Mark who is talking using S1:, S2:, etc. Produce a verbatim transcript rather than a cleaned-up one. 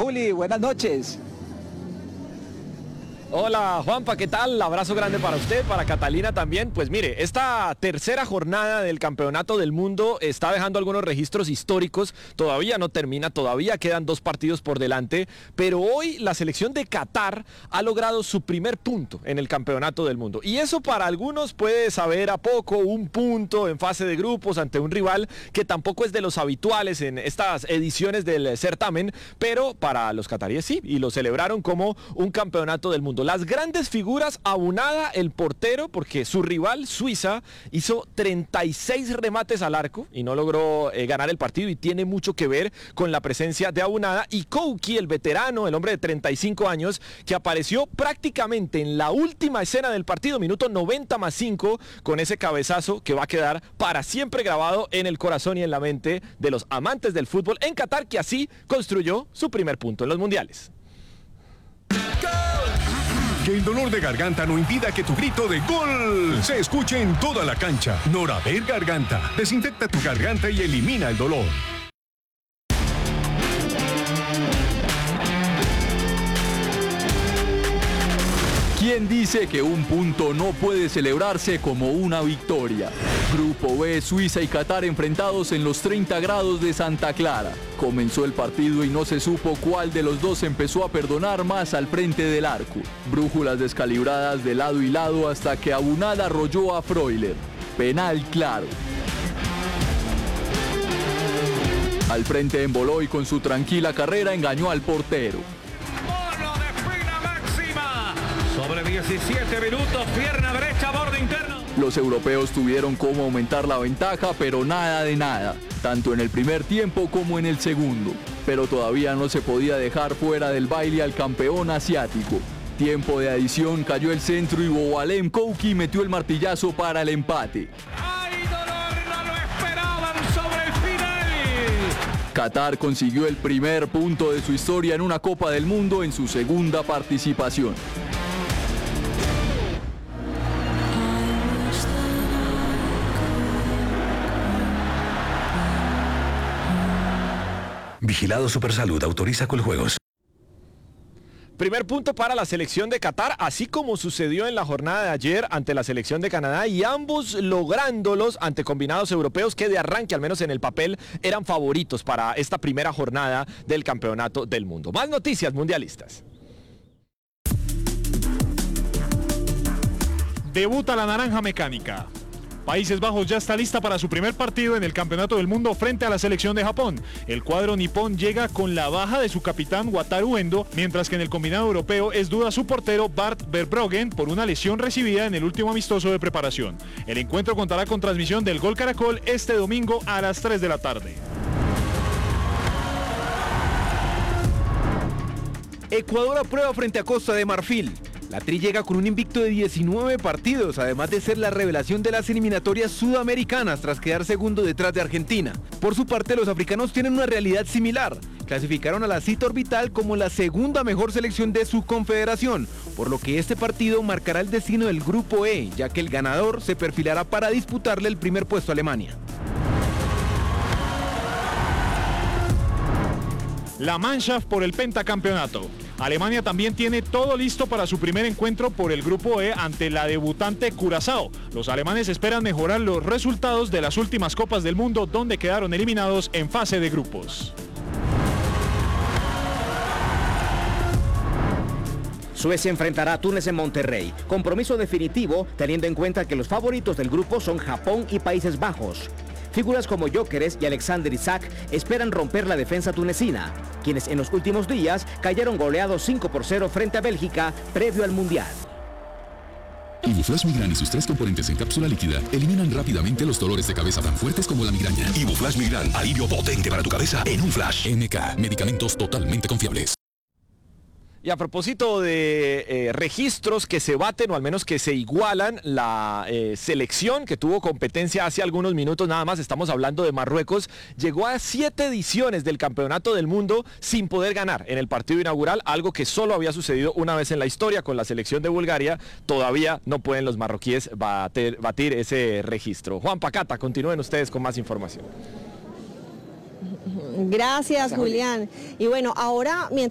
S1: Juli, buenas noches.
S2: Hola Juanpa, ¿qué tal? Abrazo grande para usted, para Catalina también. Pues mire, esta tercera jornada del Campeonato del Mundo está dejando algunos registros históricos. Todavía no termina, todavía quedan dos partidos por delante, pero hoy la selección de Qatar ha logrado su primer punto en el Campeonato del Mundo. Y eso para algunos puede saber a poco, un punto en fase de grupos ante un rival que tampoco es de los habituales en estas ediciones del certamen, pero para los cataríes sí, y lo celebraron como un Campeonato del Mundo. Las grandes figuras, Abunada, el portero, porque su rival, Suiza, hizo treinta y seis remates al arco y no logró eh, ganar el partido, y tiene mucho que ver con la presencia de Abunada. Y Kouki, el veterano, el hombre de treinta y cinco años, que apareció prácticamente en la última escena del partido, minuto noventa más cinco, con ese cabezazo que va a quedar para siempre grabado en el corazón y en la mente de los amantes del fútbol en Qatar, que así construyó su primer punto en los mundiales.
S3: Que el dolor de garganta no impida que tu grito de ¡gol! Se escuche en toda la cancha. Norader Garganta. Desinfecta tu garganta y elimina el dolor.
S4: ¿Quién dice que un punto no puede celebrarse como una victoria? Grupo B, Suiza y Qatar enfrentados en los treinta grados de Santa Clara. Comenzó el partido y no se supo cuál de los dos empezó a perdonar más al frente del arco. Brújulas descalibradas de lado y lado hasta que Abunada arrolló a Freuler. Penal claro. Al frente emboló y con su tranquila carrera engañó al portero.
S5: Sobre diecisiete minutos, pierna derecha, borde interno.
S4: Los europeos tuvieron cómo aumentar la ventaja, pero nada de nada, tanto en el primer tiempo como en el segundo. Pero todavía no se podía dejar fuera del baile al campeón asiático. Tiempo de adición, cayó el centro y Boualem Kouki metió el martillazo para el empate.
S5: ¡Ay, dolor! ¡No lo esperaban sobre el final!
S4: Qatar consiguió el primer punto de su historia en una Copa del Mundo en su segunda participación.
S6: Vigilado Supersalud, autoriza Coljuegos.
S2: Primer punto para la selección de Qatar, así como sucedió en la jornada de ayer ante la selección de Canadá, y ambos lográndolos ante combinados europeos que de arranque, al menos en el papel, eran favoritos para esta primera jornada del Campeonato del Mundo. Más noticias mundialistas.
S7: Debuta la naranja mecánica. Países Bajos ya está lista para su primer partido en el Campeonato del Mundo frente a la selección de Japón. El cuadro nipón llega con la baja de su capitán Wataru Endo, mientras que en el combinado europeo es duda su portero Bart Verbruggen por una lesión recibida en el último amistoso de preparación. El encuentro contará con transmisión del Gol Caracol este domingo a las tres de la tarde.
S8: Ecuador aprueba frente a Costa de Marfil. La Tri llega con un invicto de diecinueve partidos, además de ser la revelación de las eliminatorias sudamericanas tras quedar segundo detrás de Argentina. Por su parte, los africanos tienen una realidad similar. Clasificaron a la cita orbital como la segunda mejor selección de su confederación, por lo que este partido marcará el destino del Grupo E, ya que el ganador se perfilará para disputarle el primer puesto a Alemania.
S7: La Mannschaft por el pentacampeonato. Alemania también tiene todo listo para su primer encuentro por el Grupo E ante la debutante Curazao. Los alemanes esperan mejorar los resultados de las últimas Copas del Mundo, donde quedaron eliminados en fase de grupos.
S9: Suecia enfrentará a Túnez en Monterrey. Compromiso definitivo, teniendo en cuenta que los favoritos del grupo son Japón y Países Bajos. Figuras como Gyökeres y Alexander Isak esperan romper la defensa tunecina, quienes en los últimos días cayeron goleados cinco por cero frente a Bélgica previo al Mundial.
S10: Ibuflash Migran y sus tres componentes en cápsula líquida eliminan rápidamente los dolores de cabeza tan fuertes como la migraña.
S6: Ibuflash Migran, alivio potente para tu cabeza en un flash.
S10: M K, medicamentos totalmente confiables.
S2: Y a propósito de eh, registros que se baten o al menos que se igualan, la eh, selección que tuvo competencia hace algunos minutos nada más, estamos hablando de Marruecos, llegó a siete ediciones del Campeonato del Mundo sin poder ganar en el partido inaugural, algo que solo había sucedido una vez en la historia con la selección de Bulgaria. Todavía no pueden los marroquíes bater, batir ese registro. Juan Pacata, continúen ustedes con más información.
S11: Gracias, Julián. Y bueno, ahora mientras